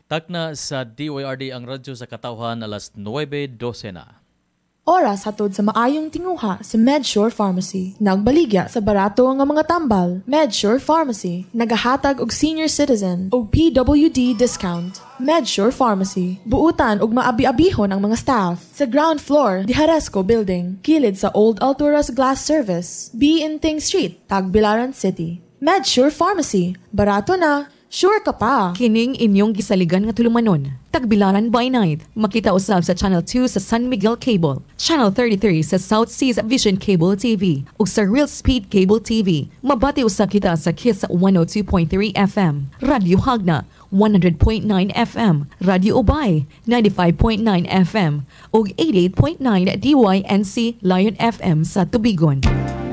Takna sa DYRD ang radyo sa katawhan alas 9:12 na. Oras hatod sa maayong tinguha sa MedSure Pharmacy. Nagbaligya sa barato nga mga tambal. MedSure Pharmacy. Nagahatag og senior citizen o PWD discount. MedSure Pharmacy. Buutan og maabi-abihon ang mga staff. Sa ground floor, Diharesco Building. Kilid sa Old Alturas Glass Service. B. Inting Street, Tagbilaran City. MedSure Pharmacy. Barato na. Sure ka pa. Kining inyong gisaligan nga tulumanon. Tagbilaran by night. Makita usab sa Channel 2 sa San Miguel Cable, Channel 33 sa South Seas Vision Cable TV, ug sa Real Speed Cable TV. Mabati usab kita sa Kiss 102.3 FM, Radyo Hagna 100.9 FM, Radyo Ubay 95.9 FM, ug 88.9 DYNC Lion FM sa Tubigon.